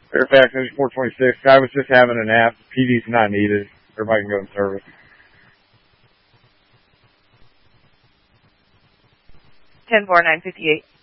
Fairfax, Engine 426. Guy was just having a nap. PD's not needed. Everybody can go in service. 10-4, 958.